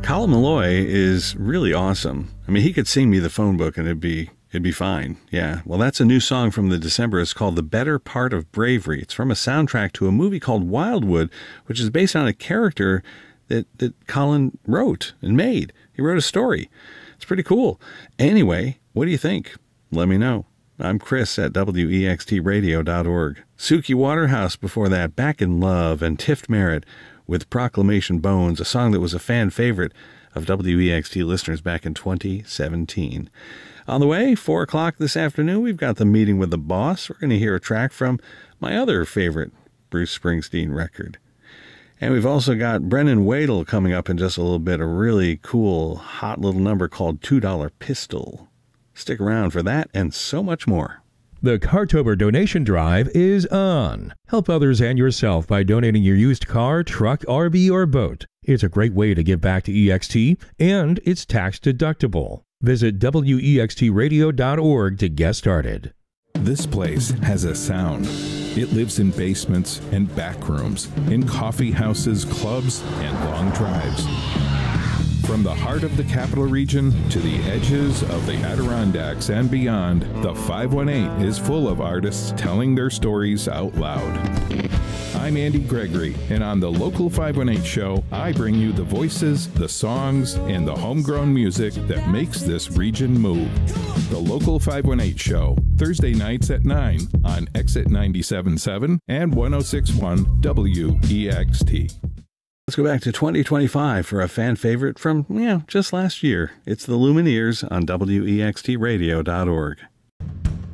Colin Malloy is really awesome. I mean, he could sing me the phone book and it'd be fine. Yeah. Well, that's a new song from the Decemberists called The Better Part of Bravery. It's from a soundtrack to a movie called Wildwood, which is based on a character that Colin wrote and made. He wrote a story. It's pretty cool. Anyway, what do you think? Let me know. I'm Chris at wextradio.org. Suki Waterhouse before that, Back in Love, and Tift Merritt with Proclamation Bones, a song that was a fan favorite of WEXT listeners back in 2017. On the way, 4 o'clock this afternoon, we've got the Meeting with the Boss. We're going to hear a track from my other favorite Bruce Springsteen record. And we've also got Brennan Wadle coming up in just a little bit, a really cool, hot little number called $2 Pistol. Stick around for that and so much more. The Cartober donation drive is on. Help others and yourself by donating your used car, truck, RV, or boat. It's a great way to give back to EXT, and it's tax deductible. Visit wextradio.org to get started. This place has a sound. It lives in basements and back rooms, in coffee houses, clubs, and long drives. From the heart of the Capital Region to the edges of the Adirondacks and beyond, the 518 is full of artists telling their stories out loud. I'm Andy Gregory, and on the Local 518 show, I bring you the voices, the songs, and the homegrown music that makes this region move. The Local 518 show, Thursday nights at 9 on Exit 97.7 and 106.1 WEXT. Let's go back to 2025 for a fan favorite from, just last year. It's the Lumineers on wextradio.org.